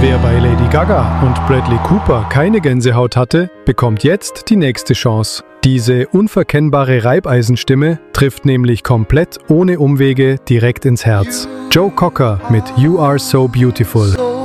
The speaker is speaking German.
Wer bei Lady Gaga und Bradley Cooper keine Gänsehaut hatte, bekommt jetzt die nächste Chance. Diese unverkennbare Reibeisenstimme trifft nämlich komplett ohne Umwege direkt ins Herz. Joe Cocker mit You Are So Beautiful.